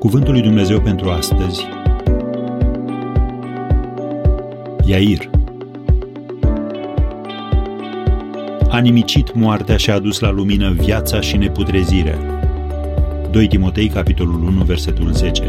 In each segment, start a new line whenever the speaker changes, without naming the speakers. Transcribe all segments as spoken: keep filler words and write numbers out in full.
Cuvântul lui Dumnezeu pentru astăzi. Iair. A nimicit moartea și a adus la lumină viața și neputrezirea. doi Timotei, capitolul unu, versetul zece.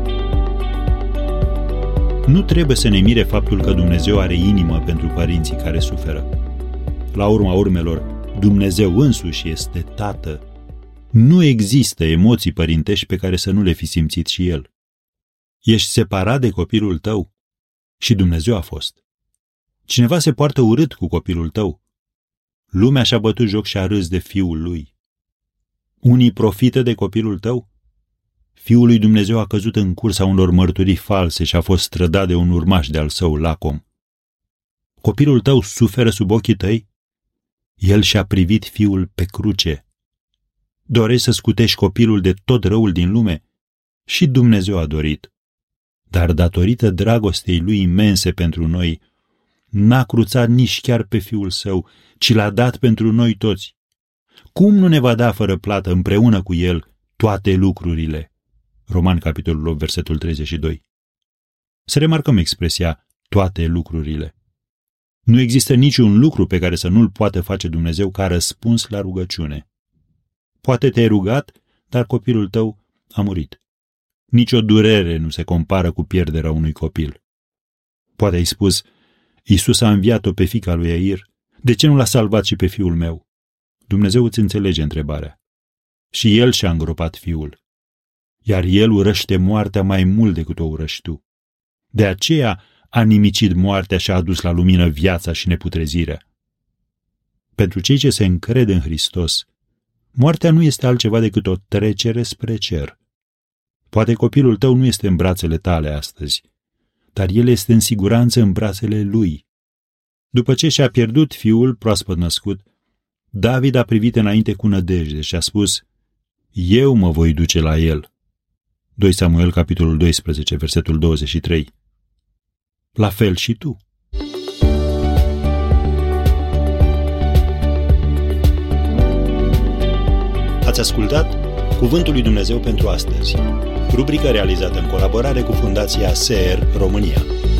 Nu trebuie să ne mire faptul că Dumnezeu are inimă pentru părinții care suferă. La urma urmelor, Dumnezeu însuși este Tată. Nu există emoții părintești pe care să nu le fi simțit și El. Ești separat de copilul tău? Și Dumnezeu a fost. Cineva se poartă urât cu copilul tău? Lumea și-a bătut joc și a râs de fiul lui. Unii profită de copilul tău? Fiul lui Dumnezeu a căzut în cursa unor mărturii false și a fost strădat de un urmaș de-al său lacom. Copilul tău suferă sub ochii tăi? El și-a privit fiul pe cruce. Dorești să scutești copilul de tot răul din lume? Și Dumnezeu a dorit. Dar datorită dragostei lui imense pentru noi, n-a cruțat nici chiar pe fiul său, ci l-a dat pentru noi toți. Cum nu ne va da fără plată împreună cu el toate lucrurile? Roman, capitolul opt, versetul treizeci și doi. Să remarcăm expresia toate lucrurile. Nu există niciun lucru pe care să nu-l poată face Dumnezeu ca răspuns la rugăciune. Poate te-ai rugat, dar copilul tău a murit. Nici o durere nu se compară cu pierderea unui copil. Poate ai spus, Iisus a înviat-o pe fiica lui Iair, de ce nu l-a salvat și pe fiul meu? Dumnezeu îți înțelege întrebarea. Și El și-a îngropat fiul. Iar El urăște moartea mai mult decât o urăști tu. De aceea a nimicit moartea și a adus la lumină viața și neputrezirea. Pentru cei ce se încred în Hristos, moartea nu este altceva decât o trecere spre cer. Poate copilul tău nu este în brațele tale astăzi, dar el este în siguranță în brațele lui. După ce și-a pierdut fiul proaspăt născut, David a privit înainte cu nădejde și a spus, eu mă voi duce la el. doi Samuel, capitolul doisprezece, versetul douăzeci și trei. La fel și tu. Ați ascultat Cuvântul lui Dumnezeu pentru astăzi, rubrică realizată în colaborare cu Fundația S E R România.